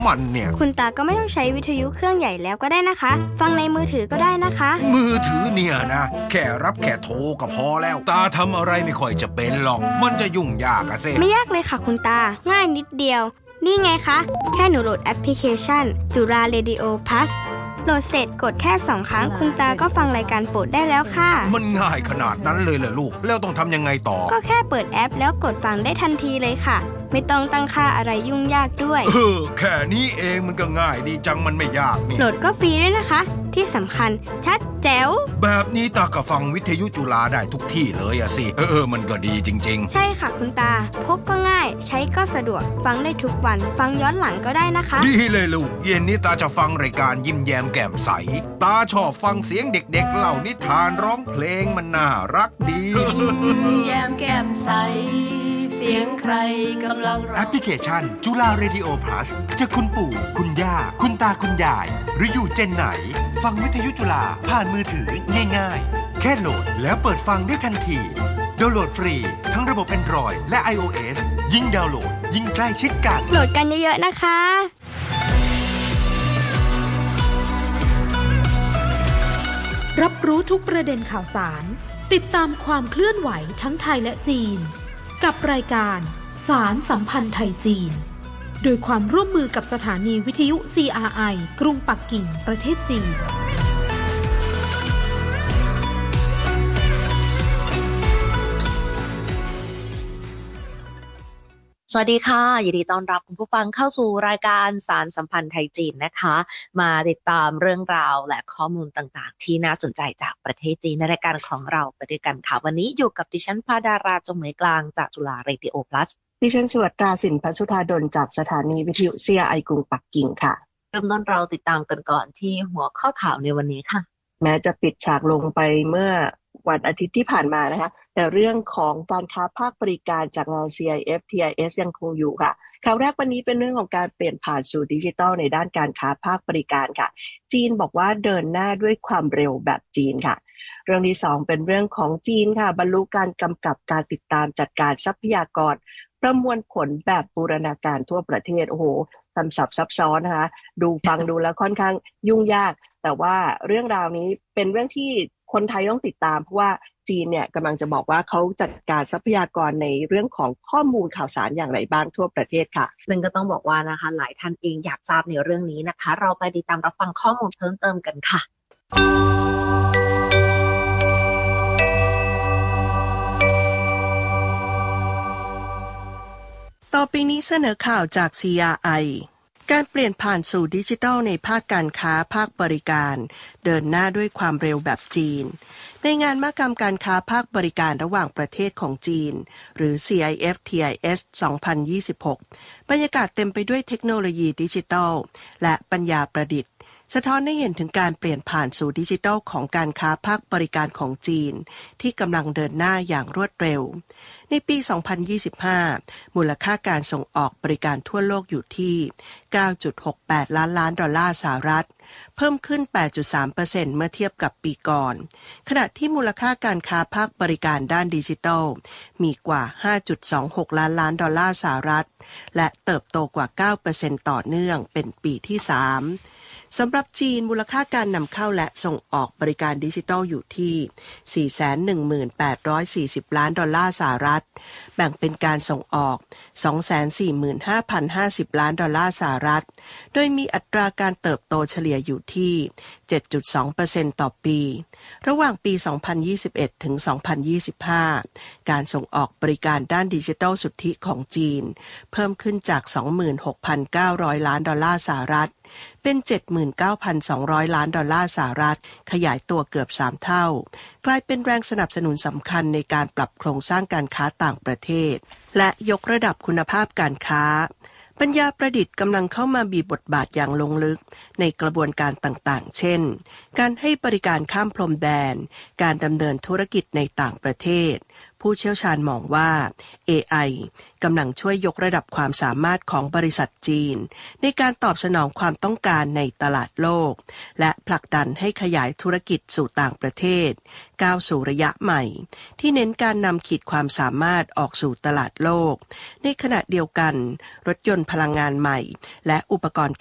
มันเนี่ยคุณตาก็ไม่ต้องใช้วิทยุเครื่องใหญ่แล้วก็ได้นะคะฟังในมือถือก็ได้นะคะมือถือเนี่ยนะแค่รับแค่โทรก็พอแล้วตาทำอะไรไม่ค่อยจะเป็นหรอกมันจะยุ่งยากอะสิไม่ยากเลยค่ะคุณตาง่ายนิดเดียวนี่ไงคะแค่หนูโหลดแอปพลิเคชันจุฬาเรดิโอพลัสโหลดเสร็จกดแค่2ครั้งคุณตาก็ฟังรายการโปรดได้แล้วค่ะมันง่ายขนาดนั้นเลยเหรอลูกแล้วต้องทำยังไงต่อก็แค่เปิดแอปแล้วกดฟังได้ทันทีเลยค่ะไม่ต้องตั้งค่าอะไรยุ่งยากด้วยแค่นี้เองมันก็ง่ายดีจังมันไม่ยากนี่โหลดก็ฟรีด้วยนะคะที่สำคัญชัดแจ๋วแบบนี้ตาก็ฟังวิทยุจุฬาได้ทุกที่เลยอะสิมันก็ดีจริงๆใช่ค่ะคุณตาพกก็ง่ายใช้ก็สะดวกฟังได้ทุกวันฟังย้อนหลังก็ได้นะคะดีเลยลูกเย็นนี้ตาจะฟังรายการยิ้มแย้มแก้มใสตาชอบฟังเสียงเด็กๆเล่านิทานร้องเพลงมันน่ารักดียิ้มแย้มแก้มใสเสียงใครกำลังแอปพลิเคชันจุฬาเรดิโอพลัสจะคุณปู่คุณย่าคุณตาคุณยายหรืออยู่เจนไหนฟังวิทยุจุฬาผ่านมือถือง่ายๆแค่โหลดแล้วเปิดฟังได้ทันทีดาวน์โหลดฟรีทั้งระบบ Android และ iOS ยิ่งดาวน์โหลดยิ่งใกล้ชิดกันโหลดกันเยอะๆนะคะรับรู้ทุกประเด็นข่าวสารติดตามความเคลื่อนไหวทั้งไทยและจีนกับรายการสารสัมพันธ์ไทยจีนโดยความร่วมมือกับสถานีวิทยุ CRI กรุงปักกิ่งประเทศจีนสวัสดีค่ะยินดีต้อนรับคุณผู้ฟังเข้าสู่รายการสารสัมพันธ์ไทยจีนนะคะมาติดตามเรื่องราวและข้อมูลต่างๆที่น่าสนใจจากประเทศจีนในรายการของเราไปด้วยกันค่ะวันนี้อยู่กับดิฉันภาดาราจงเหมยกลางจากจุฬาเรดิโอพลัสดิฉันสวัสดาสินพัชุธาดลจากสถานีวิทยุ CRI กรุงปักกิ่งค่ะเริ่มต้นเราติดตามกันก่อนที่หัวข้อข่าวในวันนี้ค่ะแม้จะปิดฉากลงไปเมื่อวันอาทิตย์ที่ผ่านมานะคะแต่เรื่องของการค้าภาคบริการจากงาน CIF TIS ยังคงอยู่ค่ะข่าวแรกวันนี้เป็นเรื่องของการเปลี่ยนผ่านสู่ดิจิทัลในด้านการค้าภาคบริการค่ะจีนบอกว่าเดินหน้าด้วยความเร็วแบบจีนค่ะเรื่องที่2เป็นเรื่องของจีนค่ะบรรลุการกำกับการติดตามจัดการทรัพยากรประมวลผลแบบบูรณาการทั่วประเทศโอ้โหคำศัพท์ซับซ้อนนะคะฟังดูแล้วค่อนข้างยุ่งยากแต่ว่าเรื่องราวนี้เป็นเรื่องที่คนไทยต้องติดตามเพราะว่าจีนเนี่ยกำลังจะบอกว่าเขาจัดการทรัพยากรในเรื่องของข้อมูลข่าวสารอย่างไรบ้างทั่วประเทศค่ะซึ่งก็ต้องบอกว่านะคะหลายท่านเองอยากทราบในเรื่องนี้นะคะเราไปติดตามรับฟังข้อมูลเพิ่มเติมกันค่ะต่อไปนี้เสนอข่าวจาก CRI การเปลี่ยนผ่านสู่ดิจิทัลในภาคการค้าภาคบริการเดินหน้าด้วยความเร็วแบบจีนในงานมหกรรมการค้าภาคบริการระหว่างประเทศของจีนหรือ CIF TIS 2026 บรรยากาศเต็มไปด้วยเทคโนโลยีดิจิทัลและปัญญาประดิษฐ์สะท้อนให้เห็นถึงการเปลี่ยนผ่านสู่ดิจิทัลของการค้าภาคบริการของจีนที่กำลังเดินหน้าอย่างรวดเร็วในปี 2025 มูลค่าการส่งออกบริการทั่วโลกอยู่ที่ 9.68 ล้านล้านดอลลาร์สหรัฐเพิ่มขึ้น 8.3% เมื่อเทียบกับปีก่อนขณะที่มูลค่าการค้าภาคบริการด้านดิจิทัลมีกว่า 5.26 ล้านล้านดอลลาร์สหรัฐและเติบโตกว่า 9% ต่อเนื่องเป็นปีที่ 3สำหรับจีนมูลค่าการนำเข้าและส่งออกบริการดิจิทัลอยู่ที่ 411,840 ล้านดอลลาร์สหรัฐแบ่งเป็นการส่งออก 245,050 ล้านดอลลาร์สหรัฐโดยมีอัตราการเติบโตเฉลี่ยอยู่ที่ 7.2% ต่อปีระหว่างปี 2021 ถึง 2025 การส่งออกบริการด้านดิจิทัลสุทธิของจีนเพิ่มขึ้นจาก 26,900 ล้านดอลลาร์สหรัฐเป็น 79,200 ล้านดอลลาร์สหรัฐขยายตัวเกือบ3เท่ากลายเป็นแรงสนับสนุนสำคัญในการปรับโครงสร้างการค้าต่างประเทศและยกระดับคุณภาพการค้าปัญญาประดิษฐ์กำลังเข้ามามีบทบาทอย่างลงลึกในกระบวนการต่างๆเช่นการให้บริการข้ามพรมแดนการดำเนินธุรกิจในต่างประเทศผู้เชี่ยวชาญมองว่า AI กำลังช่วยยกระดับความสามารถของบริษัทจีนในการตอบสนองความต้องการในตลาดโลกและผลักดันให้ขยายธุรกิจสู่ต่างประเทศก้าวสู่ระยะใหม่ที่เน้นการนำขีดความสามารถออกสู่ตลาดโลกในขณะเดียวกันรถยนต์พลังงานใหม่และอุปกรณ์